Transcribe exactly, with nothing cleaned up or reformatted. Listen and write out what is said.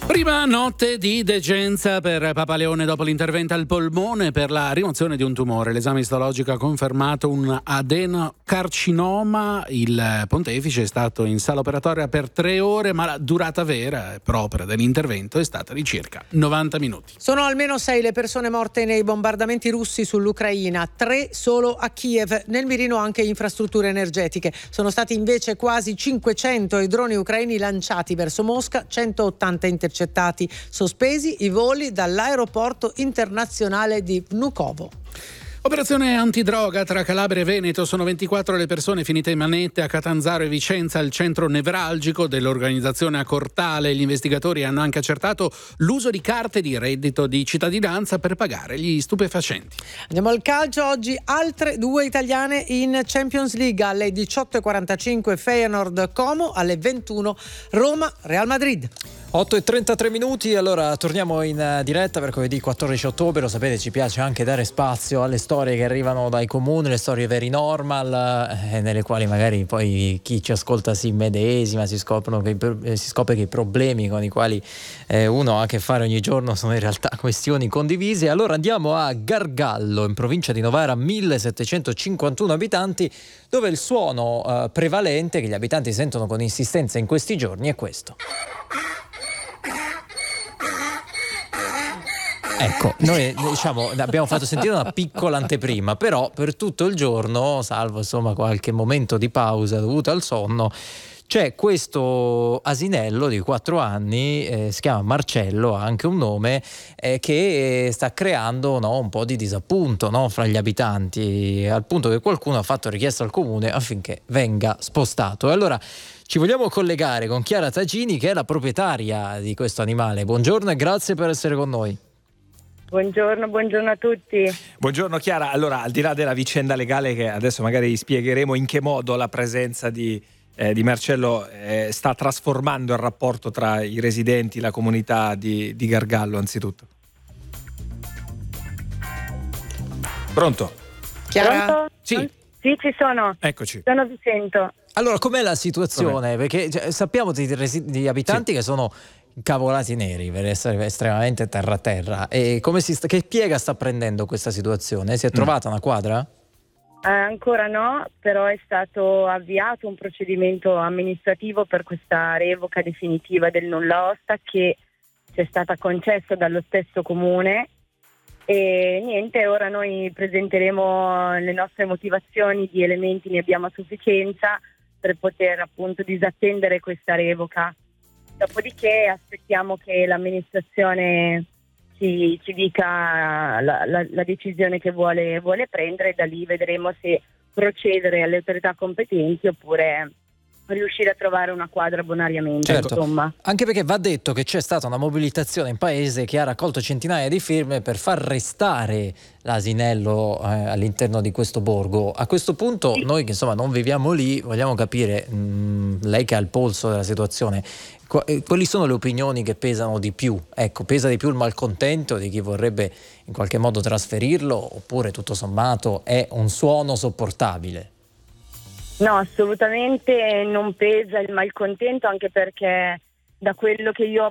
Prima notte di degenza per Papa Leone dopo l'intervento al polmone per la rimozione di un tumore. L'esame istologico ha confermato un adenocarcinoma. Il pontefice è stato in sala operatoria per tre ore, ma la durata vera e propria dell'intervento è stata di circa novanta minuti. Sono almeno sei le persone morte nei bombardamenti russi sull'Ucraina, tre solo a Kiev. Nel mirino anche infrastrutture energetiche. Sono stati invece quasi cinquecento i droni ucraini lanciati verso Mosca, centottanta intercettati. Sospesi i voli dall'aeroporto internazionale di Vnukovo. Operazione antidroga tra Calabria e Veneto. Sono ventiquattro le persone finite in manette a Catanzaro e Vicenza, il centro nevralgico dell'organizzazione a Cortale. Gli investigatori hanno anche accertato l'uso di carte di reddito di cittadinanza per pagare gli stupefacenti. Andiamo al calcio. Oggi altre due italiane in Champions League. Alle diciotto e quarantacinque Feyenoord Como, alle ventuno Roma Real Madrid. otto e trentatré minuti, allora torniamo in diretta per giovedì quattordici ottobre. Lo sapete, ci piace anche dare spazio alle storie che arrivano dai comuni, le storie very normal, eh, nelle quali magari poi chi ci ascolta si immedesima, si scoprono che, eh, si scopre che i problemi con i quali eh, uno ha a che fare ogni giorno sono in realtà questioni condivise. Allora andiamo a Gargallo, in provincia di Novara, millesettecentocinquantuno abitanti, dove il suono eh, prevalente che gli abitanti sentono con insistenza in questi giorni è questo. Ecco, noi diciamo abbiamo fatto sentire una piccola anteprima, però per tutto il giorno, salvo insomma qualche momento di pausa dovuto al sonno, c'è questo asinello di quattro anni, eh, si chiama Marcello, ha anche un nome, eh, che sta creando, no, un po' di disappunto, no, fra gli abitanti, al punto che qualcuno ha fatto richiesta al comune affinché venga spostato. E allora ci vogliamo collegare con Chiara Tagini, che è la proprietaria di questo animale. Buongiorno e grazie per essere con noi. Buongiorno, buongiorno a tutti. Buongiorno Chiara, allora al di là della vicenda legale che adesso magari spiegheremo in che modo la presenza di, eh, di Marcello eh, sta trasformando il rapporto tra i residenti, la comunità di, di Gargallo anzitutto. Pronto? Chiara? Pronto? Sì. Sì, ci sono. Eccoci. Sono, vi sento. Allora, com'è la situazione? Com'è? Perché cioè, sappiamo di, resi- di abitanti sì. che sono incavolati neri, per essere estremamente terra terra. E come si sta, che piega sta prendendo questa situazione? Si è trovata mm. una quadra? Eh, ancora no, però è stato avviato un procedimento amministrativo per questa revoca definitiva del nulla osta che ci è stata concessa dallo stesso comune. E niente, ora noi presenteremo le nostre motivazioni, di elementi ne abbiamo a sufficienza per poter appunto disattendere questa revoca. Dopodiché aspettiamo che l'amministrazione ci, ci dica la, la, la decisione che vuole, vuole prendere, e da lì vedremo se procedere alle autorità competenti oppure riuscire a trovare una quadra bonariamente. Certo. Insomma. Anche perché va detto che c'è stata una mobilitazione in paese che ha raccolto centinaia di firme per far restare l'asinello eh, all'interno di questo borgo. A questo punto sì. Noi che insomma non viviamo lì vogliamo capire, mh, lei che ha il polso della situazione, qu- quali sono le opinioni che pesano di più? Ecco, pesa di più il malcontento di chi vorrebbe in qualche modo trasferirlo, oppure tutto sommato è un suono sopportabile? No, assolutamente non pesa il malcontento, anche perché da quello che io ho